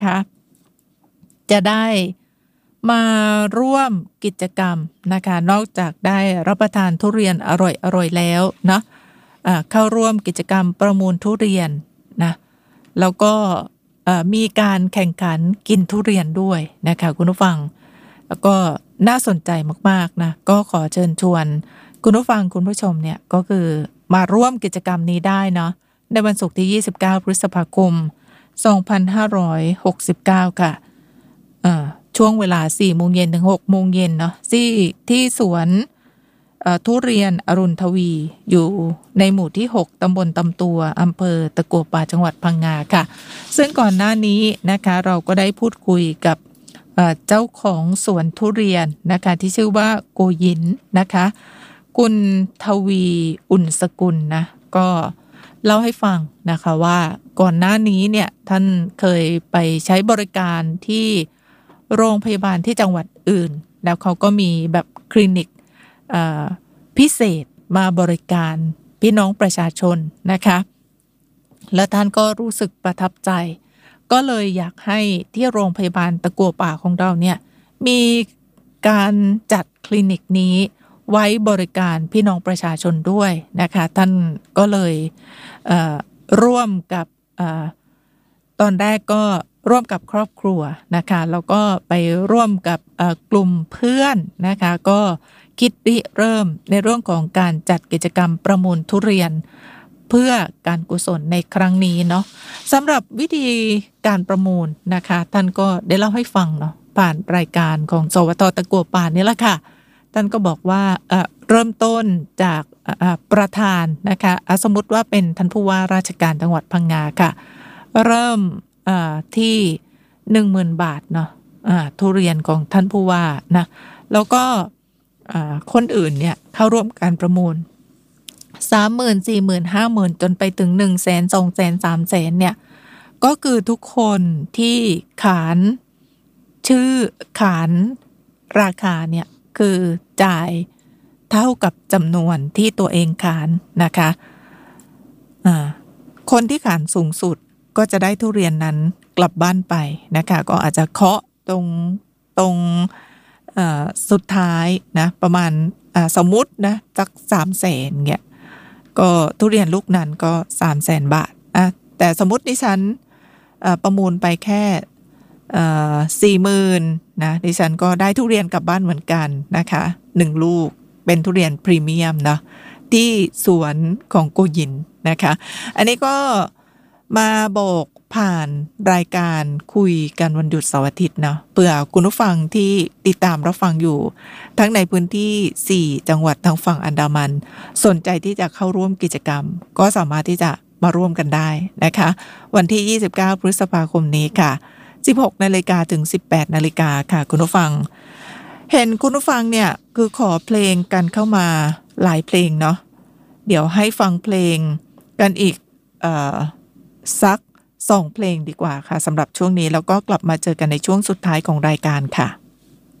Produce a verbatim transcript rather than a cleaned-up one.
คะจะได้มาร่วมกิจกรรมนะคะนอกจากได้รับประทานทุเรียนอร่อยๆแล้วเนาะเข้าร่วมกิจกรรมประมูลทุเรียนนะแล้วก็มีการแข่งขันกินทุเรียนด้วยนะคะคุณผู้ฟังแล้วก็น่าสนใจมากๆนะก็ขอเชิญชวนคุณผู้ฟังคุณผู้ชมเนี่ยก็คือมาร่วมกิจกรรมนี้ได้เนาะในวันศุกร์ที่ยี่สิบเก้าพฤษภาคมสองพันห้าร้อยหกสิบเก้าค่ะช่วงเวลา สี่โมงเย็นถึง หกโมงเย็นเนาะที่ที่สวนทุเรียนอรุณทวีอยู่ในหมู่ที่หกตำบลตำตัวอำเภอตะกัวป่าจังหวัดพังงาค่ะซึ่งก่อนหน้านี้นะคะเราก็ได้พูดคุยกับเจ้าของสวนทุเรียนนะคะที่ชื่อว่าโกยินนะคะคุณทวีอุ่นสกุลนะก็เล่าให้ฟังนะคะว่าก่อนหน้านี้เนี่ยท่านเคยไปใช้บริการที่โรงพยาบาลที่จังหวัดอื่นแล้วเขาก็มีแบบคลินิกพิเศษมาบริการพี่น้องประชาชนนะคะและท่านก็รู้สึกประทับใจก็เลยอยากให้ที่โรงพยาบาลตะกัวป่าของเราเนี่ยมีการจัดคลินิกนี้ไว้บริการพี่น้องประชาชนด้วยนะคะท่านก็เลยเอ่อร่วมกับเอ่อตอนแรกก็ร่วมกับครอบครัวนะคะแล้วก็ไปร่วมกับกลุ่มเพื่อนนะคะก็คิดริเริ่มในเรื่องของการจัดกิจกรรมประมูลทุเรียนเพื่อการกุศลในครั้งนี้เนาะสำหรับวิธีการประมูลนะคะท่านก็ได้เล่าให้ฟังเนาะผ่านรายการของสวทตะกัวป่านี่แหละค่ะท่านก็บอกว่าเอ่อเริ่มต้นจากประธานนะคะสมมติว่าเป็นท่านผู้ว่าราชการจังหวัดพังงาค่ะเริ่มที่ หนึ่งหมื่น บาทเนาะทุเรียนของท่านผู้ว่านะแล้วก็คนอื่นเนี่ยเข้าร่วมการประมูล สามหมื่น สี่หมื่น ห้าหมื่น จนไปถึง หนึ่งแสน สองแสน สามแสนเนี่ยก็คือทุกคนที่ขานชื่อขานราคาเนี่ยคือจ่ายเท่ากับจำนวนที่ตัวเองขานนะคะคนที่ขานสูงสุดก็จะได้ทุเรียนนั้นกลับบ้านไปนะคะก็อาจจะเคาะตรงตรงสุดท้ายนะประมาณสมมุตินะสักสามแสนเงี้ยก็ทุเรียนลูกนั้นก็สามแสนบาทอ่ะแต่สมมติดิฉันประมูลไปแค่สี่หมื่นนะดิฉันก็ได้ทุเรียนกลับบ้านเหมือนกันนะคะหนึ่งลูกเป็นทุเรียนพรีเมียมนะที่สวนของโกยินนะคะอันนี้ก็มาบอกผ่านรายการคุยกันวันหยุดเสาร์อาทิตย์เนาะเผื่อคุณผู้ฟังที่ติดตามรับฟังอยู่ทั้งในพื้นที่สี่จังหวัดทางฝั่งอันดามันสนใจที่จะเข้าร่วมกิจกรรมก็สามารถที่จะมาร่วมกันได้นะคะวันที่ยี่สิบเก้าพฤษภาคมนี้ค่ะสิบหกนาฬิกาถึงสิบแปดนาฬิกาค่ะคุณผู้ฟังเห็นคุณผู้ฟังเนี่ยคือขอเพลงกันเข้ามาหลายเพลงเนาะเดี๋ยวให้ฟังเพลงกันอีกเอ่อสักสองเพลงดีกว่าค่ะสำหรับช่วงนี้แล้วก็กลับมาเจอกันในช่วงสุดท้ายของรายการค่ะ